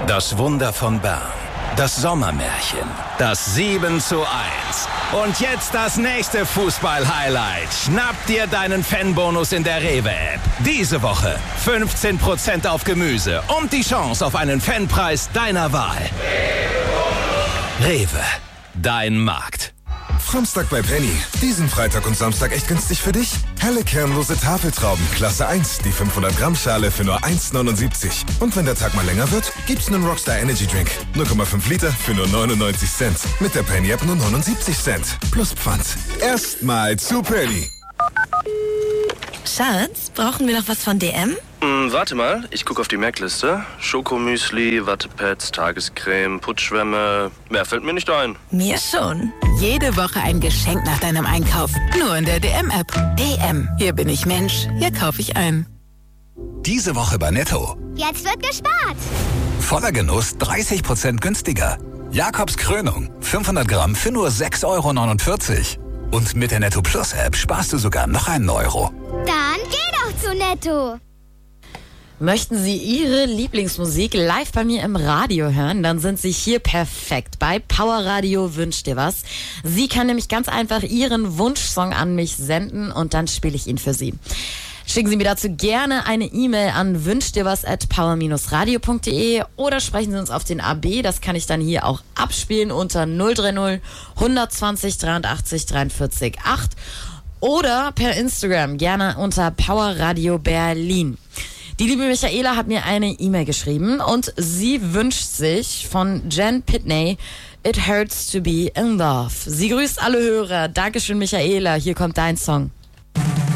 Das Wunder von Bern. Das Sommermärchen. Das 7:1. Und jetzt das nächste Fußball-Highlight. Schnapp dir deinen Fanbonus in der Rewe-App. Diese Woche 15% auf Gemüse und die Chance auf einen Fanpreis deiner Wahl. Rewe. Dein Markt. Samstag bei Penny. Diesen Freitag und Samstag echt günstig für dich. Helle kernlose Tafeltrauben, Klasse 1, die 500 Gramm Schale für nur 1,79. Und wenn der Tag mal länger wird, gibt's einen Rockstar Energy Drink. 0,5 Liter für nur 99 Cent. Mit der Penny App nur 79 Cent. Plus Pfand. Erstmal zu Penny. Schatz, brauchen wir noch was von DM? Warte mal, ich gucke auf die Merkliste. Schokomüsli, Wattepads, Tagescreme, Putzschwämme. Mehr fällt mir nicht ein. Mir schon. Jede Woche ein Geschenk nach deinem Einkauf. Nur in der DM-App. DM. Hier bin ich Mensch. Hier kaufe ich ein. Diese Woche bei Netto. Jetzt wird gespart. Voller Genuss 30% günstiger. Jakobs Krönung. 500 Gramm für nur 6,49 €. Und mit der Netto Plus App sparst du sogar noch einen Euro. Dann geh doch zu Netto. Möchten Sie Ihre Lieblingsmusik live bei mir im Radio hören, dann sind Sie hier perfekt. Bei Power Radio wünscht ihr was. Sie kann nämlich ganz einfach Ihren Wunschsong an mich senden und dann spiele ich ihn für Sie. Schicken Sie mir dazu gerne eine E-Mail an wünschtdirwas@power-radio.de oder sprechen Sie uns auf den AB. Das kann ich dann hier auch abspielen unter 030 120 83 43 8 oder per Instagram gerne unter Power Radio Berlin. Die liebe Michaela hat mir eine E-Mail geschrieben und sie wünscht sich von Jen Pitney It Hurts to Be in Love. Sie grüßt alle Hörer. Dankeschön, Michaela. Hier kommt dein Song.